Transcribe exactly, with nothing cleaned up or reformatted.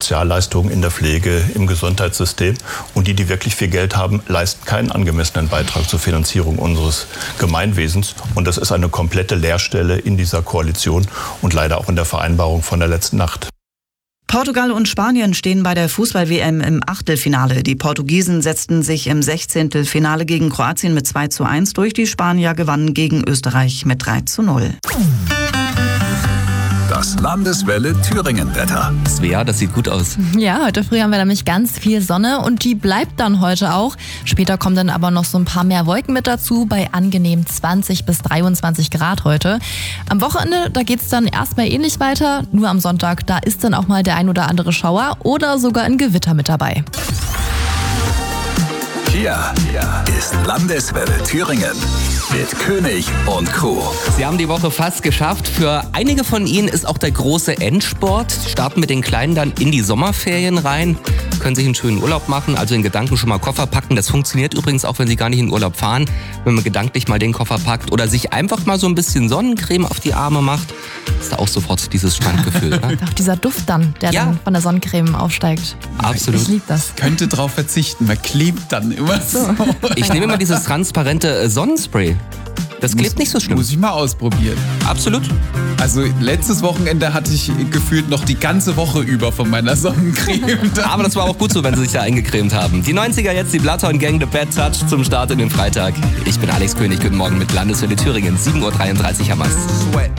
Sozialleistungen in der Pflege, im Gesundheitssystem. Und die, die wirklich viel Geld haben, leisten keinen angemessenen Beitrag zur Finanzierung unseres Gemeinwesens. Und das ist eine komplette Leerstelle in dieser Koalition und leider auch in der Vereinbarung von der letzten Nacht. Portugal und Spanien stehen bei der Fußball-W M im Achtelfinale. Die Portugiesen setzten sich im Sechzehntelfinale gegen Kroatien mit zwei zu eins durch. Die Spanier gewannen gegen Österreich mit drei zu null. Das Landeswelle Thüringen-Wetter. Svea, das sieht gut aus. Ja, heute früh haben wir nämlich ganz viel Sonne und die bleibt dann heute auch. Später kommen dann aber noch so ein paar mehr Wolken mit dazu, bei angenehm zwanzig bis dreiundzwanzig Grad heute. Am Wochenende, da geht es dann erstmal ähnlich weiter. Nur am Sonntag, da ist dann auch mal der ein oder andere Schauer oder sogar ein Gewitter mit dabei. Hier ist Landeswelle Thüringen mit König und Co. Sie haben die Woche fast geschafft. Für einige von Ihnen ist auch der große Endsport. Sie starten mit den Kleinen dann in die Sommerferien rein, können sich einen schönen Urlaub machen, also in Gedanken schon mal Koffer packen. Das funktioniert übrigens auch, wenn Sie gar nicht in Urlaub fahren, wenn man gedanklich mal den Koffer packt oder sich einfach mal so ein bisschen Sonnencreme auf die Arme macht. Ist da auch sofort dieses Strandgefühl. Ne? Auch dieser Duft dann, der Ja. dann von der Sonnencreme aufsteigt. Absolut. Ich liebe das. Könnte drauf verzichten, man klebt dann immer so. Ich nehme immer dieses transparente äh, Sonnenspray. Das klebt Muss- nicht so schlimm. Muss ich mal ausprobieren. Absolut. Also letztes Wochenende hatte ich gefühlt noch die ganze Woche über von meiner Sonnencreme. Aber das war auch gut so, wenn Sie sich da eingecremt haben. Die neunziger jetzt, die Bloodhound Gang, The Bad Touch zum Start in den Freitag. Ich bin Alex König, guten Morgen mit Landeswelle Thüringen. sieben Uhr dreiunddreißig haben wir's.